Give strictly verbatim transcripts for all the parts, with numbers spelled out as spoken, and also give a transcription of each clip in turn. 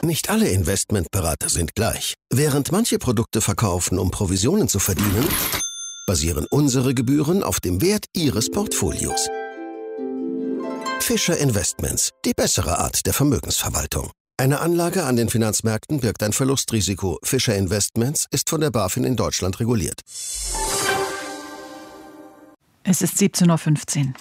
Nicht alle Investmentberater sind gleich. Während manche Produkte verkaufen, um Provisionen zu verdienen, basieren unsere Gebühren auf dem Wert Ihres Portfolios. Fischer Investments, die bessere Art der Vermögensverwaltung. Eine Anlage an den Finanzmärkten birgt ein Verlustrisiko. Fischer Investments ist von der BaFin in Deutschland reguliert. Es ist siebzehn Uhr fünfzehn.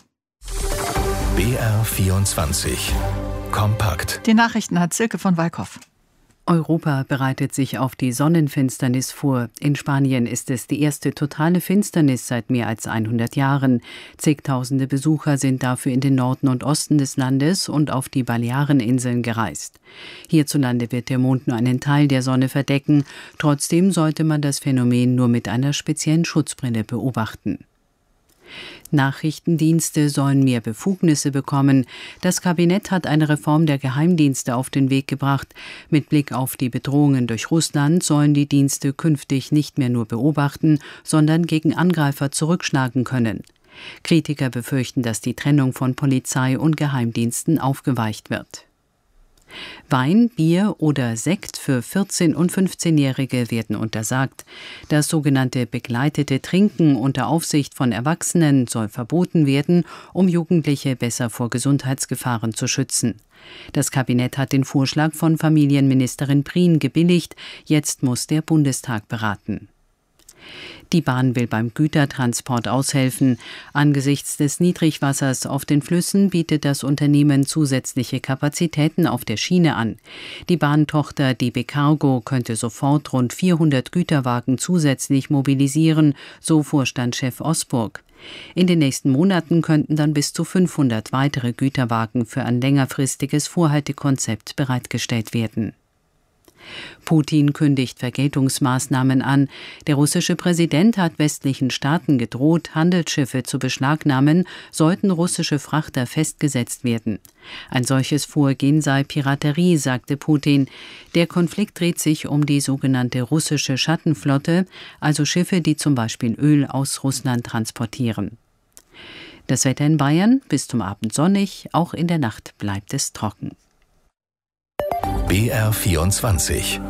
B R vierundzwanzig. Kompakt. Die Nachrichten hat Silke von Walkhoff. Europa bereitet sich auf die Sonnenfinsternis vor. In Spanien ist es die erste totale Finsternis seit mehr als hundert Jahren. Zigtausende Besucher sind dafür in den Norden und Osten des Landes und auf die Baleareninseln gereist. Hierzulande wird der Mond nur einen Teil der Sonne verdecken. Trotzdem sollte man das Phänomen nur mit einer speziellen Schutzbrille beobachten. Nachrichtendienste sollen mehr Befugnisse bekommen. Das Kabinett hat eine Reform der Geheimdienste auf den Weg gebracht. Mit Blick auf die Bedrohungen durch Russland sollen die Dienste künftig nicht mehr nur beobachten, sondern gegen Angreifer zurückschlagen können. Kritiker befürchten, dass die Trennung von Polizei und Geheimdiensten aufgeweicht wird. Wein, Bier oder Sekt für vierzehn- und fünfzehnjährige werden untersagt. Das sogenannte begleitete Trinken unter Aufsicht von Erwachsenen soll verboten werden, um Jugendliche besser vor Gesundheitsgefahren zu schützen. Das Kabinett hat den Vorschlag von Familienministerin Prien gebilligt. Jetzt muss der Bundestag beraten. Die Bahn will beim Gütertransport aushelfen. Angesichts des Niedrigwassers auf den Flüssen bietet das Unternehmen zusätzliche Kapazitäten auf der Schiene an. Die Bahntochter D B Cargo könnte sofort rund vierhundert Güterwagen zusätzlich mobilisieren, so Vorstandschef Osburg. In den nächsten Monaten könnten dann bis zu fünfhundert weitere Güterwagen für ein längerfristiges Vorhaltekonzept bereitgestellt werden. Putin kündigt Vergeltungsmaßnahmen an. Der russische Präsident hat westlichen Staaten gedroht, Handelsschiffe zu beschlagnahmen, sollten russische Frachter festgesetzt werden. Ein solches Vorgehen sei Piraterie, sagte Putin. Der Konflikt dreht sich um die sogenannte russische Schattenflotte, also Schiffe, die zum Beispiel Öl aus Russland transportieren. Das Wetter in Bayern: bis zum Abend sonnig, auch in der Nacht bleibt es trocken. B R vierundzwanzig.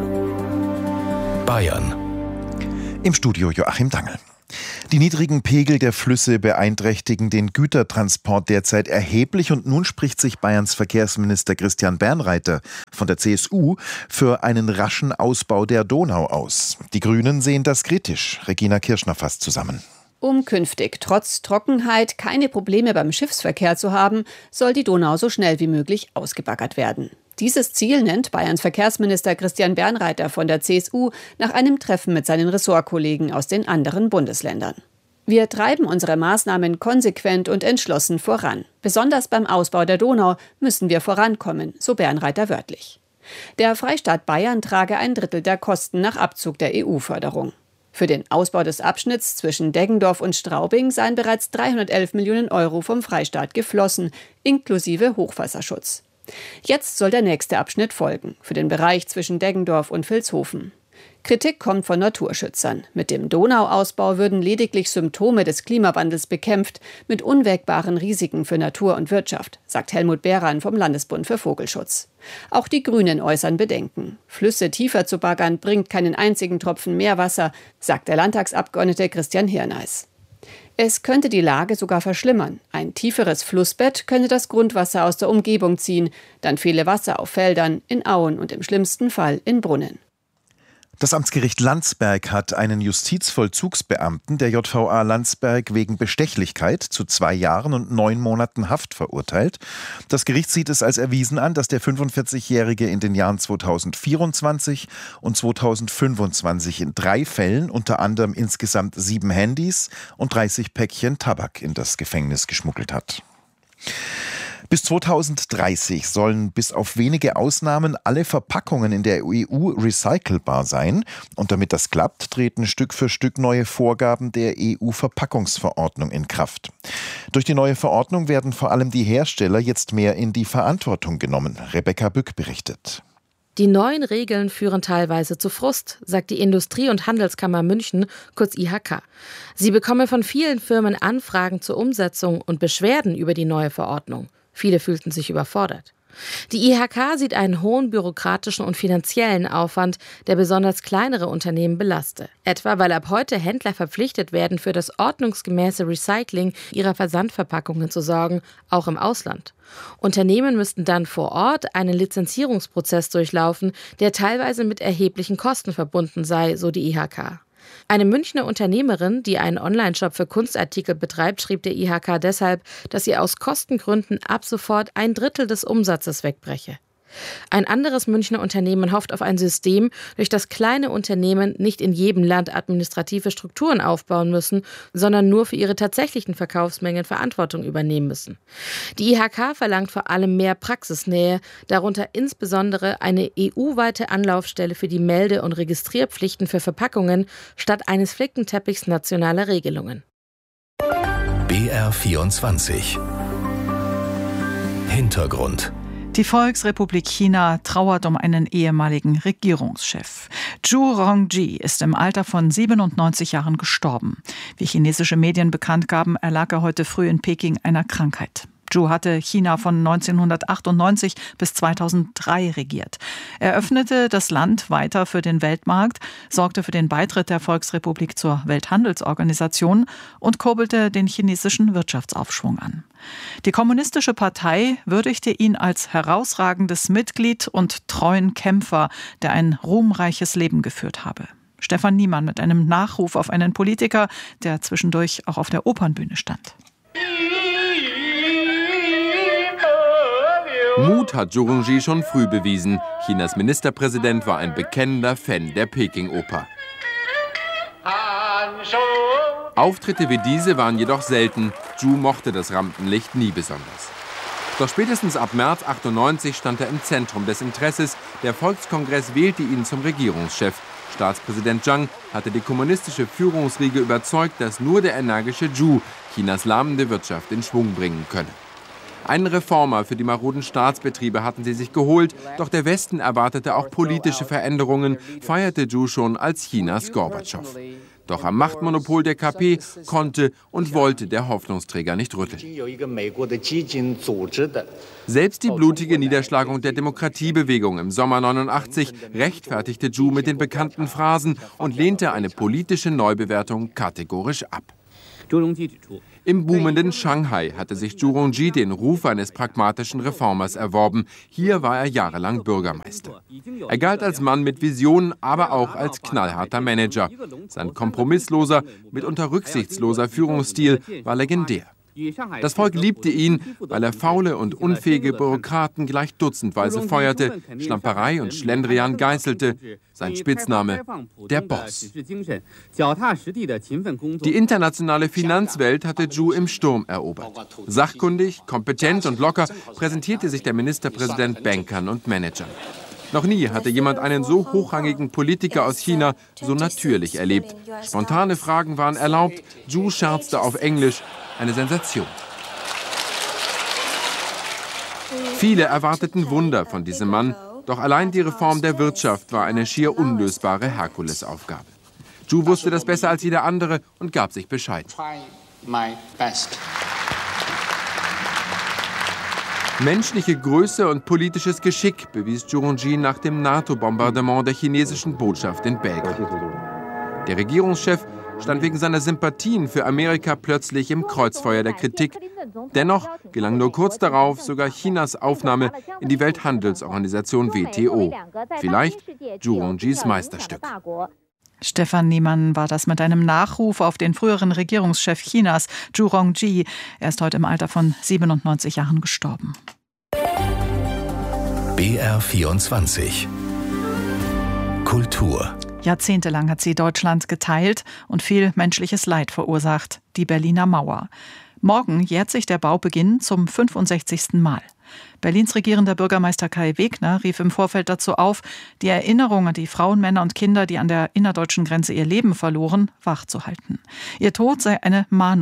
Bayern. Im Studio Joachim Dangel. Die niedrigen Pegel der Flüsse beeinträchtigen den Gütertransport derzeit erheblich und nun spricht sich Bayerns Verkehrsminister Christian Bernreiter von der C S U für einen raschen Ausbau der Donau aus. Die Grünen sehen das kritisch. Regina Kirschner fasst zusammen. Um künftig trotz Trockenheit keine Probleme beim Schiffsverkehr zu haben, soll die Donau so schnell wie möglich ausgebaggert werden. Dieses Ziel nennt Bayerns Verkehrsminister Christian Bernreiter von der C S U nach einem Treffen mit seinen Ressortkollegen aus den anderen Bundesländern. Wir treiben unsere Maßnahmen konsequent und entschlossen voran. Besonders beim Ausbau der Donau müssen wir vorankommen, so Bernreiter wörtlich. Der Freistaat Bayern trage ein Drittel der Kosten nach Abzug der E U-Förderung. Für den Ausbau des Abschnitts zwischen Deggendorf und Straubing seien bereits dreihundertelf Millionen Euro vom Freistaat geflossen, inklusive Hochwasserschutz. Jetzt soll der nächste Abschnitt folgen, für den Bereich zwischen Deggendorf und Vilshofen. Kritik kommt von Naturschützern. Mit dem Donauausbau würden lediglich Symptome des Klimawandels bekämpft, mit unwägbaren Risiken für Natur und Wirtschaft, sagt Helmut Behran vom Landesbund für Vogelschutz. Auch die Grünen äußern Bedenken. Flüsse tiefer zu baggern bringt keinen einzigen Tropfen Meerwasser, sagt der Landtagsabgeordnete Christian Hirneis. Es könnte die Lage sogar verschlimmern. Ein tieferes Flussbett könnte das Grundwasser aus der Umgebung ziehen. Dann fehle Wasser auf Feldern, in Auen und im schlimmsten Fall in Brunnen. Das Amtsgericht Landsberg hat einen Justizvollzugsbeamten der J V A Landsberg wegen Bestechlichkeit zu zwei Jahren und neun Monaten Haft verurteilt. Das Gericht sieht es als erwiesen an, dass der fünfundvierzigjährige in den Jahren zweitausendvierundzwanzig und zweitausendfünfundzwanzig in drei Fällen unter anderem insgesamt sieben Handys und dreißig Päckchen Tabak in das Gefängnis geschmuggelt hat. Bis zweitausenddreißig sollen bis auf wenige Ausnahmen alle Verpackungen in der E U recycelbar sein. Und damit das klappt, treten Stück für Stück neue Vorgaben der E U-Verpackungsverordnung in Kraft. Durch die neue Verordnung werden vor allem die Hersteller jetzt mehr in die Verantwortung genommen. Rebecca Bück berichtet. Die neuen Regeln führen teilweise zu Frust, sagt die Industrie- und Handelskammer München, kurz I H K. Sie bekomme von vielen Firmen Anfragen zur Umsetzung und Beschwerden über die neue Verordnung. Viele fühlten sich überfordert. Die I H K sieht einen hohen bürokratischen und finanziellen Aufwand, der besonders kleinere Unternehmen belaste. Etwa weil ab heute Händler verpflichtet werden, für das ordnungsgemäße Recycling ihrer Versandverpackungen zu sorgen, auch im Ausland. Unternehmen müssten dann vor Ort einen Lizenzierungsprozess durchlaufen, der teilweise mit erheblichen Kosten verbunden sei, so die I H K. Eine Münchner Unternehmerin, die einen Onlineshop für Kunstartikel betreibt, schrieb der I H K deshalb, dass ihr aus Kostengründen ab sofort ein Drittel des Umsatzes wegbreche. Ein anderes Münchner Unternehmen hofft auf ein System, durch das kleine Unternehmen nicht in jedem Land administrative Strukturen aufbauen müssen, sondern nur für ihre tatsächlichen Verkaufsmengen Verantwortung übernehmen müssen. Die I H K verlangt vor allem mehr Praxisnähe, darunter insbesondere eine E U-weite Anlaufstelle für die Melde- und Registrierpflichten für Verpackungen statt eines Flickenteppichs nationaler Regelungen. B R vierundzwanzig Hintergrund. Die Volksrepublik China trauert um einen ehemaligen Regierungschef. Zhu Rongji ist im Alter von siebenundneunzig Jahren gestorben. Wie chinesische Medien bekannt gaben, erlag er heute früh in Peking einer Krankheit. Zhu hatte China von neunzehnhundertachtundneunzig bis zweitausenddrei regiert. Er öffnete das Land weiter für den Weltmarkt, sorgte für den Beitritt der Volksrepublik zur Welthandelsorganisation und kurbelte den chinesischen Wirtschaftsaufschwung an. Die Kommunistische Partei würdigte ihn als herausragendes Mitglied und treuen Kämpfer, der ein ruhmreiches Leben geführt habe. Stefan Niemann mit einem Nachruf auf einen Politiker, der zwischendurch auch auf der Opernbühne stand. Mut hat Zhu Rongji schon früh bewiesen. Chinas Ministerpräsident war ein bekennender Fan der Peking-Oper. Auftritte wie diese waren jedoch selten. Zhu mochte das Rampenlicht nie besonders. Doch spätestens ab März achtundneunzig stand er im Zentrum des Interesses. Der Volkskongress wählte ihn zum Regierungschef. Staatspräsident Zhang hatte die kommunistische Führungsriege überzeugt, dass nur der energische Zhu Chinas lahmende Wirtschaft in Schwung bringen könne. Einen Reformer für die maroden Staatsbetriebe hatten sie sich geholt, doch der Westen erwartete auch politische Veränderungen, feierte Zhu schon als Chinas Gorbatschow. Doch am Machtmonopol der K P konnte und wollte der Hoffnungsträger nicht rütteln. Selbst die blutige Niederschlagung der Demokratiebewegung im Sommer neunundachtzig rechtfertigte Zhu mit den bekannten Phrasen und lehnte eine politische Neubewertung kategorisch ab. Im boomenden Shanghai hatte sich Zhu Rongji den Ruf eines pragmatischen Reformers erworben. Hier war er jahrelang Bürgermeister. Er galt als Mann mit Visionen, aber auch als knallharter Manager. Sein kompromissloser, mitunter rücksichtsloser Führungsstil war legendär. Das Volk liebte ihn, weil er faule und unfähige Bürokraten gleich dutzendweise feuerte, Schlamperei und Schlendrian geißelte. Sein Spitzname, der Boss. Die internationale Finanzwelt hatte Zhu im Sturm erobert. Sachkundig, kompetent und locker präsentierte sich der Ministerpräsident Bankern und Managern. Noch nie hatte jemand einen so hochrangigen Politiker aus China so natürlich erlebt. Spontane Fragen waren erlaubt, Zhu scherzte auf Englisch. Eine Sensation. Viele erwarteten Wunder von diesem Mann, doch allein die Reform der Wirtschaft war eine schier unlösbare Herkulesaufgabe. Zhu wusste das besser als jeder andere und gab sich bescheiden. Menschliche Größe und politisches Geschick bewies Zhu Rongji nach dem NATO-Bombardement der chinesischen Botschaft in Belgrad. Der Regierungschef stand wegen seiner Sympathien für Amerika plötzlich im Kreuzfeuer der Kritik. Dennoch gelang nur kurz darauf sogar Chinas Aufnahme in die Welthandelsorganisation W T O. Vielleicht Zhu Rongjis Meisterstück. Stefan Niemann war das mit einem Nachruf auf den früheren Regierungschef Chinas, Zhu Rongji. Er ist heute im Alter von siebenundneunzig Jahren gestorben. B R vierundzwanzig Kultur. Jahrzehntelang hat sie Deutschland geteilt und viel menschliches Leid verursacht, die Berliner Mauer. Morgen jährt sich der Baubeginn zum fünfundsechzigsten Mal. Berlins regierender Bürgermeister Kai Wegner rief im Vorfeld dazu auf, die Erinnerung an die Frauen, Männer und Kinder, die an der innerdeutschen Grenze ihr Leben verloren, wachzuhalten. Ihr Tod sei eine Mahnung.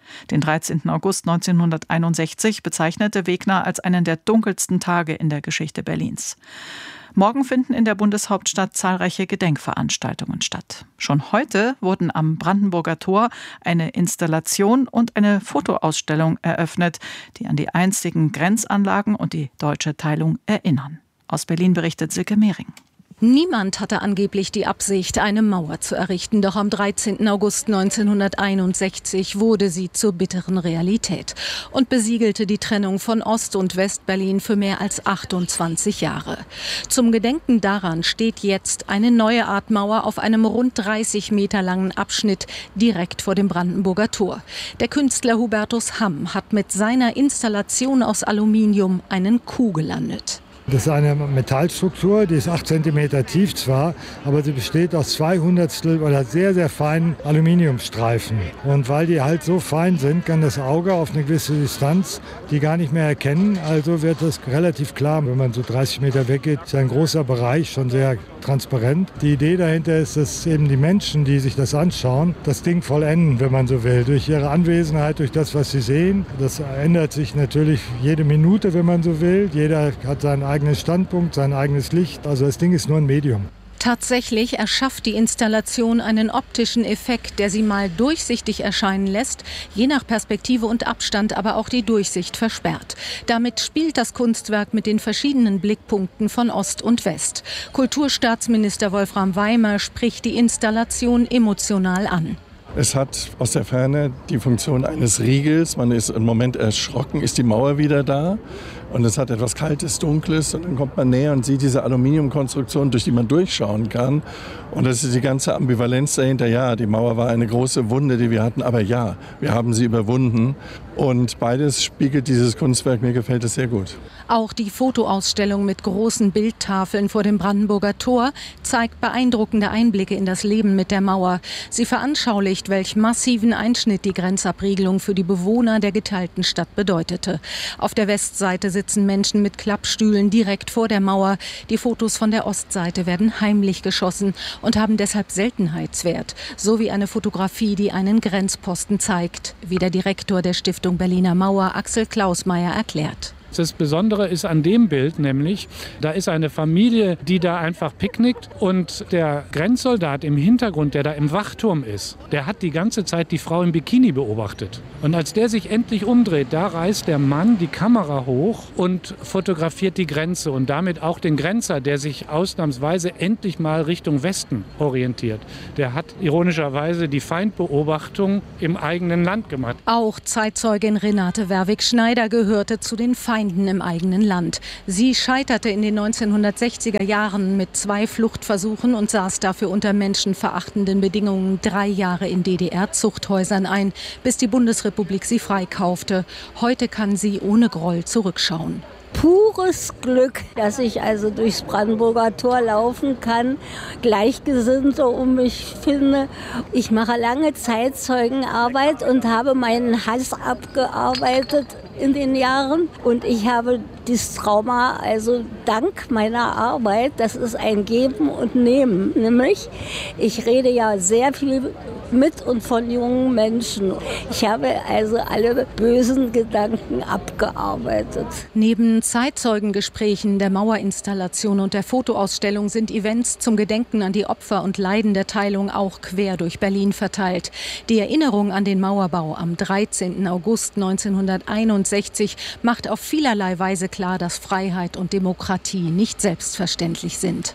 Den dreizehnten August neunzehnhunderteinundsechzig bezeichnete Wegner als einen der dunkelsten Tage in der Geschichte Berlins. Morgen finden in der Bundeshauptstadt zahlreiche Gedenkveranstaltungen statt. Schon heute wurden am Brandenburger Tor eine Installation und eine Fotoausstellung eröffnet, die an die einstigen Grenzanlagen und die deutsche Teilung erinnern. Aus Berlin berichtet Silke Mehring. Niemand hatte angeblich die Absicht, eine Mauer zu errichten, doch am dreizehnten August neunzehnhunderteinundsechzig wurde sie zur bitteren Realität und besiegelte die Trennung von Ost- und Westberlin für mehr als achtundzwanzig Jahre. Zum Gedenken daran steht jetzt eine neue Art Mauer auf einem rund dreißig Meter langen Abschnitt direkt vor dem Brandenburger Tor. Der Künstler Hubertus Hamm hat mit seiner Installation aus Aluminium einen Kuh gelandet. Das ist eine Metallstruktur, die ist acht Zentimeter tief zwar, aber sie besteht aus zwei Hundertstel oder sehr, sehr feinen Aluminiumstreifen. Und weil die halt so fein sind, kann das Auge auf eine gewisse Distanz die gar nicht mehr erkennen. Also wird das relativ klar, wenn man so dreißig Meter weggeht, ist ein großer Bereich, schon sehr transparent. Die Idee dahinter ist, dass eben die Menschen, die sich das anschauen, das Ding vollenden, wenn man so will, durch ihre Anwesenheit, durch das, was sie sehen. Das ändert sich natürlich jede Minute, wenn man so will. Jeder hat seinen eigenen Standpunkt, sein eigenes Licht. Also das Ding ist nur ein Medium. Tatsächlich erschafft die Installation einen optischen Effekt, der sie mal durchsichtig erscheinen lässt, je nach Perspektive und Abstand aber auch die Durchsicht versperrt. Damit spielt das Kunstwerk mit den verschiedenen Blickpunkten von Ost und West. Kulturstaatsminister Wolfram Weimer spricht die Installation emotional an. Es hat aus der Ferne die Funktion eines Riegels. Man ist im Moment erschrocken, ist die Mauer wieder da? Und es hat etwas Kaltes, Dunkles. Und dann kommt man näher und sieht diese Aluminiumkonstruktion, durch die man durchschauen kann. Und das ist die ganze Ambivalenz dahinter. Ja, die Mauer war eine große Wunde, die wir hatten. Aber ja, wir haben sie überwunden. Und beides spiegelt dieses Kunstwerk. Mir gefällt es sehr gut. Auch die Fotoausstellung mit großen Bildtafeln vor dem Brandenburger Tor zeigt beeindruckende Einblicke in das Leben mit der Mauer. Sie veranschaulicht, welch massiven Einschnitt die Grenzabriegelung für die Bewohner der geteilten Stadt bedeutete. Auf der Westseite sitzen Menschen mit Klappstühlen direkt vor der Mauer. Die Fotos von der Ostseite werden heimlich geschossen und haben deshalb Seltenheitswert. So wie eine Fotografie, die einen Grenzposten zeigt, wie der Direktor der Stiftung Berliner Mauer, Axel Klausmeier, erklärt. Das Besondere ist an dem Bild nämlich, da ist eine Familie, die da einfach picknickt und der Grenzsoldat im Hintergrund, der da im Wachturm ist, der hat die ganze Zeit die Frau im Bikini beobachtet. Und als der sich endlich umdreht, da reißt der Mann die Kamera hoch und fotografiert die Grenze und damit auch den Grenzer, der sich ausnahmsweise endlich mal Richtung Westen orientiert. Der hat ironischerweise die Feindbeobachtung im eigenen Land gemacht. Auch Zeitzeugin Renate Werwig-Schneider gehörte zu den Feinden im eigenen Land. Sie scheiterte in den neunzehnhundertsechziger Jahren mit zwei Fluchtversuchen und saß dafür unter menschenverachtenden Bedingungen drei Jahre in D D R-Zuchthäusern ein, bis die Bundesrepublik sie freikaufte. Heute kann sie ohne Groll zurückschauen. Pures Glück, dass ich also durchs Brandenburger Tor laufen kann, Gleichgesinnte um mich finde. Ich mache lange Zeitzeugenarbeit und habe meinen Hass abgearbeitet in den Jahren. Und ich habe dieses Trauma, also dank meiner Arbeit, das ist ein Geben und Nehmen. Nämlich, ich rede ja sehr viel mit und von jungen Menschen. Ich habe also alle bösen Gedanken abgearbeitet. Neben Zeitzeugengesprächen, der Mauerinstallation und der Fotoausstellung sind Events zum Gedenken an die Opfer und Leiden der Teilung auch quer durch Berlin verteilt. Die Erinnerung an den Mauerbau am dreizehnten August neunzehnhunderteinundsechzig macht auf vielerlei Weise klar, dass Freiheit und Demokratie nicht selbstverständlich sind.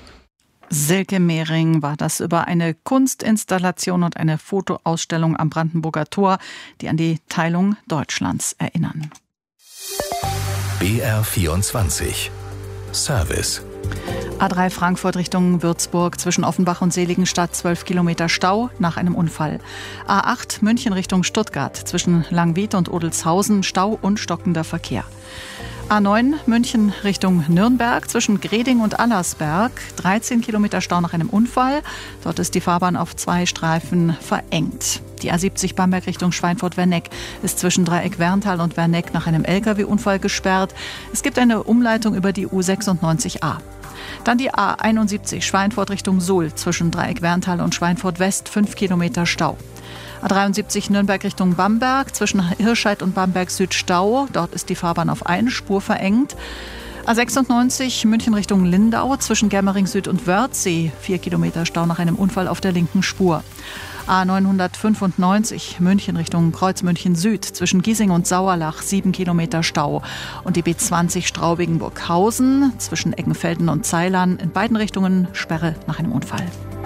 Silke Mehring war das über eine Kunstinstallation und eine Fotoausstellung am Brandenburger Tor, die an die Teilung Deutschlands erinnern. B R vierundzwanzig Service. A drei Frankfurt Richtung Würzburg, zwischen Offenbach und Seligenstadt zwölf Kilometer Stau nach einem Unfall. A acht München Richtung Stuttgart, zwischen Langwied und Odelshausen Stau und stockender Verkehr. A neun München Richtung Nürnberg, zwischen Greding und Allersberg, dreizehn Kilometer Stau nach einem Unfall. Dort ist die Fahrbahn auf zwei Streifen verengt. Die A siebzig Bamberg Richtung Schweinfurt-Werneck ist zwischen Dreieck-Werntal und Werneck nach einem L K W-Unfall gesperrt. Es gibt eine Umleitung über die U sechsundneunzig A. Dann die A einundsiebzig Schweinfurt Richtung Suhl, zwischen Dreieck-Werntal und Schweinfurt-West, fünf Kilometer Stau. A dreiundsiebzig Nürnberg Richtung Bamberg, zwischen Hirscheid und Bamberg Süd Stau. Dort ist die Fahrbahn auf eine Spur verengt. A sechsundneunzig München Richtung Lindau, zwischen Germering Süd und Wörthsee. Vier Kilometer Stau nach einem Unfall auf der linken Spur. A neunhundertfünfundneunzig München Richtung Kreuzmünchen Süd, zwischen Giesing und Sauerlach. Sieben Kilometer Stau. Und die B zwanzig Straubing-Burghausen, zwischen Eggenfelden und Zeilern. In beiden Richtungen Sperre nach einem Unfall.